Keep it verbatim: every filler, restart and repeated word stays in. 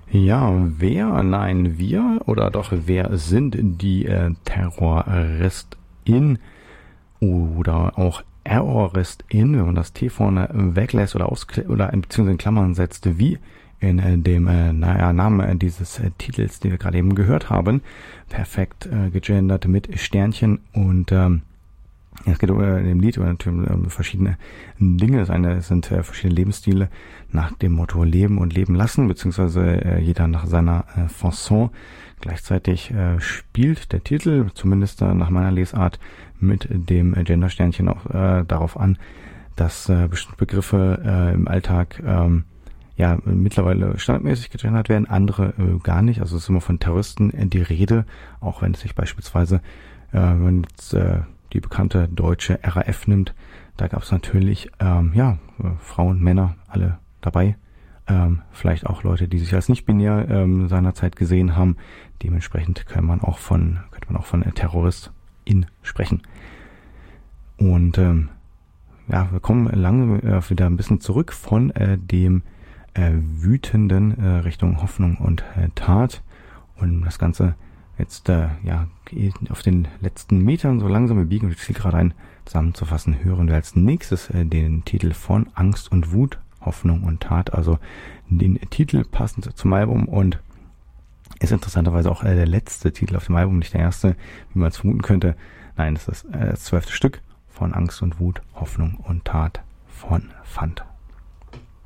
Ja, wer, nein, wir oder doch wer sind die äh, TerroristInnen oder auch Erroristin, wenn man das T vorne weglässt oder aus oder beziehungsweise in Klammern setzt, wie in äh, dem äh, naja, Namen äh, dieses äh, Titels, den wir gerade eben gehört haben, perfekt äh, gegendert mit Sternchen und ähm, es geht über dem Lied über natürlich um verschiedene Dinge. Das eine sind äh, verschiedene Lebensstile nach dem Motto Leben und Leben lassen, beziehungsweise äh, jeder nach seiner äh, Fasson. Gleichzeitig äh, spielt der Titel, zumindest äh, nach meiner Lesart, mit dem äh, Gendersternchen auch äh, darauf an, dass äh, bestimmte Begriffe äh, im Alltag ähm, ja mittlerweile standardmäßig gegendert werden, andere äh, gar nicht. Also es ist immer von Terroristen äh, die Rede, auch wenn es sich beispielsweise, äh, wenn man jetzt äh, die bekannte deutsche R A F nimmt, da gab es natürlich ähm, ja äh, Frauen, Männer, alle dabei. Ähm, vielleicht auch Leute, die sich als nicht binär ähm, seinerzeit gesehen haben. Dementsprechend kann man auch von könnte man auch von äh, Terroristin sprechen. Und ähm, ja, wir kommen lange äh, wieder ein bisschen zurück von äh, dem äh, wütenden äh, Richtung Hoffnung und äh, Tat und das Ganze jetzt äh, ja auf den letzten Metern so langsam biegen und ich ziehe gerade ein zusammenzufassen, hören wir als nächstes äh, den Titel von Angst und Wut, Hoffnung und Tat, also den Titel passend zum Album und ist interessanterweise auch äh, der letzte Titel auf dem Album, nicht der erste, wie man es vermuten könnte. Nein, das ist äh, das zwölfte Stück von Angst und Wut, Hoffnung und Tat von Fant.